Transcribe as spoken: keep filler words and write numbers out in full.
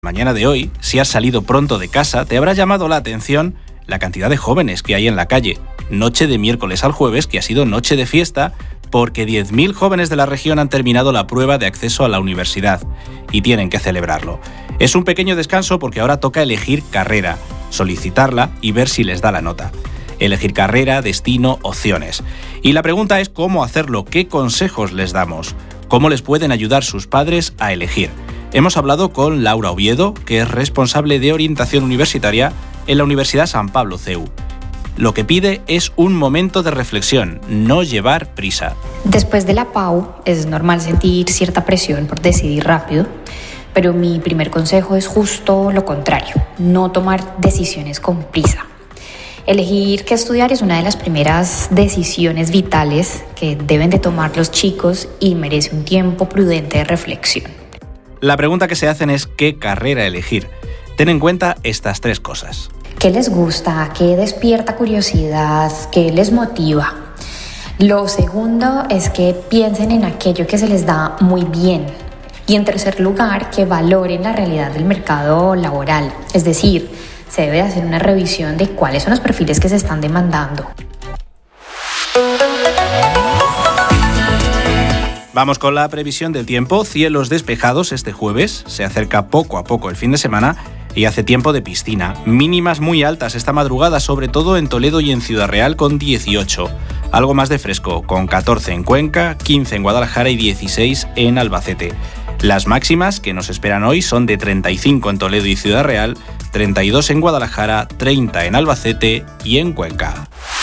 Mañana de hoy, si has salido pronto de casa, te habrá llamado la atención la cantidad de jóvenes que hay en la calle. Noche de miércoles al jueves, que ha sido noche de fiesta, porque diez mil jóvenes de la región han terminado la prueba de acceso a la universidad y tienen que celebrarlo. Es un pequeño descanso porque ahora toca elegir carrera, solicitarla y ver si les da la nota. Elegir carrera, destino, opciones. Y la pregunta es cómo hacerlo, qué consejos les damos, cómo les pueden ayudar sus padres a elegir. Hemos hablado con Laura Oviedo, que es responsable de orientación universitaria en la Universidad San Pablo C E U. Lo que pide es un momento de reflexión, no llevar prisa. Después de la P A U es normal sentir cierta presión por decidir rápido, pero mi primer consejo es justo lo contrario, no tomar decisiones con prisa. Elegir qué estudiar es una de las primeras decisiones vitales que deben de tomar los chicos y merece un tiempo prudente de reflexión. La pregunta que se hacen es ¿qué carrera elegir? Ten en cuenta estas tres cosas. ¿Qué les gusta? ¿Qué despierta curiosidad? ¿Qué les motiva? Lo segundo es que piensen en aquello que se les da muy bien. Y en tercer lugar, que valoren la realidad del mercado laboral. Es decir, se debe hacer una revisión de cuáles son los perfiles que se están demandando. Vamos con la previsión del tiempo. Cielos despejados este jueves. Se acerca poco a poco el fin de semana y hace tiempo de piscina. Mínimas muy altas esta madrugada, sobre todo en Toledo y en Ciudad Real con dieciocho. Algo más de fresco, con catorce en Cuenca, quince en Guadalajara y dieciséis en Albacete. Las máximas que nos esperan hoy son de treinta y cinco en Toledo y Ciudad Real, treinta y dos en Guadalajara, treinta en Albacete y en Cuenca.